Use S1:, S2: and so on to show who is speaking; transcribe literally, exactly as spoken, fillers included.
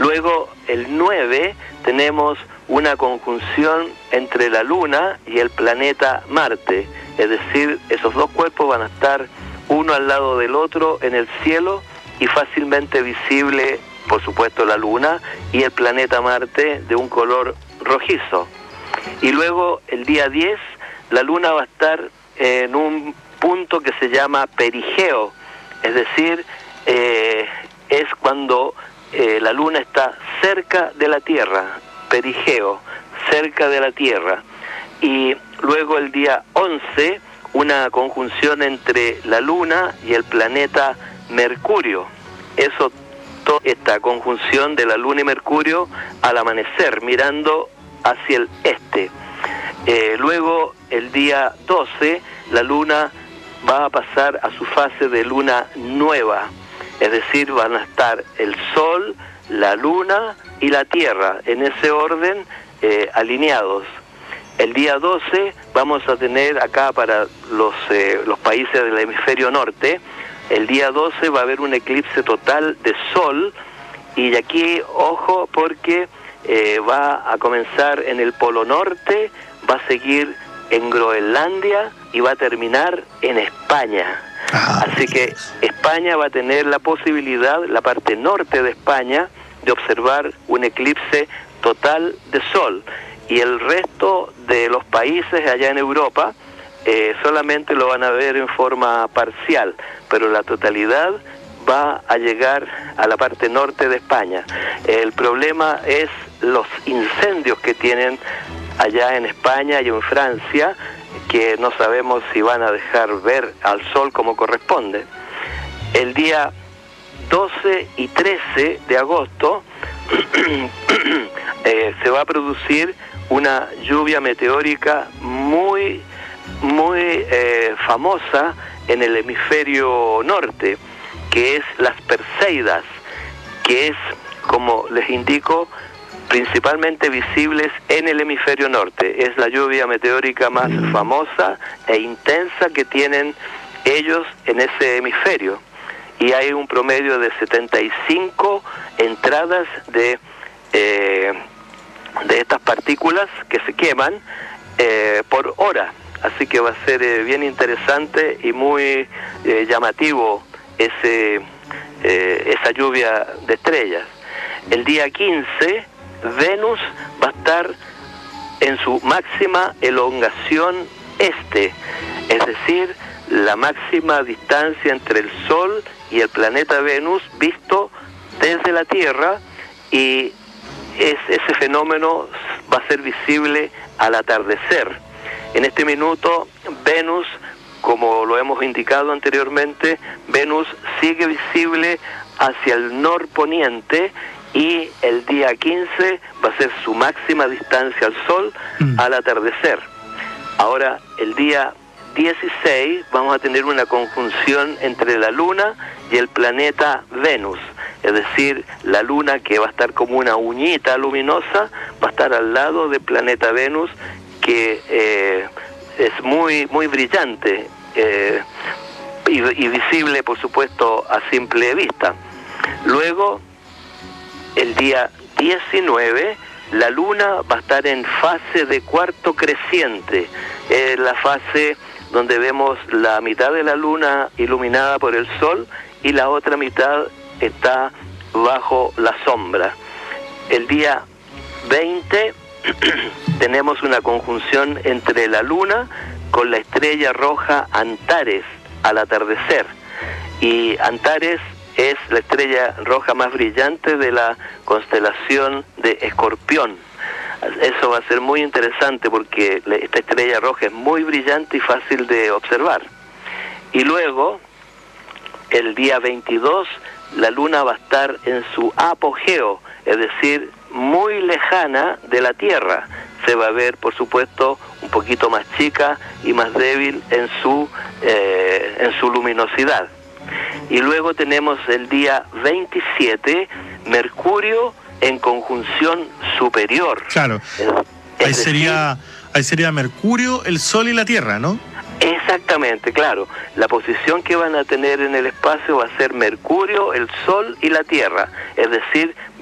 S1: Luego, el nueve, tenemos una conjunción entre la Luna y el planeta Marte. Es decir, esos dos cuerpos van a estar uno al lado del otro en el cielo y fácilmente visible, por supuesto, la Luna y el planeta Marte de un color rojizo. Y luego, el día diez, la Luna va a estar en un punto que se llama perigeo, es decir, eh, es cuando eh, la Luna está cerca de la Tierra, perigeo, cerca de la Tierra. Y luego el día once, una conjunción entre la Luna y el planeta Mercurio. Eso, toda esta conjunción de la Luna y Mercurio al amanecer, mirando hacia el este. Eh, luego, el día doce, la Luna va a pasar a su fase de luna nueva, es decir, van a estar el Sol, la Luna y la Tierra, en ese orden, eh, alineados. El día doce vamos a tener acá para los, eh, los países del hemisferio norte, el día doce va a haber un eclipse total de Sol, y aquí, ojo, porque eh, va a comenzar en el Polo Norte, va a seguir en Groenlandia y va a terminar en España. Ah, Así que España va a tener la posibilidad, la parte norte de España, de observar un eclipse total de Sol. Y el resto de los países allá en Europa eh, solamente lo van a ver en forma parcial, pero la totalidad va a llegar a la parte norte de España. El problema es los incendios que tienen allá en España y en Francia, que no sabemos si van a dejar ver al sol como corresponde. El día doce y trece de agosto eh, se va a producir una lluvia meteórica muy, muy eh, famosa en el hemisferio norte, que es las Perseidas, que es, como les indico, principalmente visibles en el hemisferio norte. Es la lluvia meteórica más famosa e intensa que tienen ellos en ese hemisferio. Y hay un promedio de setenta y cinco entradas de, eh, de estas partículas que se queman eh, por hora. Así que va a ser eh, bien interesante y muy eh, llamativo ese, eh, esa lluvia de estrellas. El día quince, Venus va a estar en su máxima elongación este, es decir, la máxima distancia entre el Sol y el planeta Venus visto desde la Tierra, y es, ese fenómeno va a ser visible al atardecer. En este minuto, Venus, como lo hemos indicado anteriormente, Venus sigue visible hacia el norponiente, y el día quince va a ser su máxima distancia al Sol mm. al atardecer. Ahora, el día dieciséis vamos a tener una conjunción entre la Luna y el planeta Venus, es decir, la Luna, que va a estar como una uñita luminosa, va a estar al lado del planeta Venus, que eh, es muy, muy brillante eh, y, y visible, por supuesto, a simple vista. Luego, el día diecinueve, la Luna va a estar en fase de cuarto creciente, es la fase donde vemos la mitad de la Luna iluminada por el Sol y la otra mitad está bajo la sombra. El día veinte tenemos una conjunción entre la Luna con la estrella roja Antares al atardecer, y Antares es la estrella roja más brillante de la constelación de Escorpión. Eso va a ser muy interesante porque esta estrella roja es muy brillante y fácil de observar. Y luego, el día veintidós, la Luna va a estar en su apogeo, es decir, muy lejana de la Tierra. Se va a ver, por supuesto, un poquito más chica y más débil en su, eh, en su luminosidad. Y luego tenemos el día veintisiete, Mercurio en conjunción superior.
S2: Claro, es, es ahí, decir, sería, ahí sería Mercurio, el Sol y la Tierra, ¿no?
S1: Exactamente, claro. La posición que van a tener en el espacio va a ser Mercurio, el Sol y la Tierra. Es decir,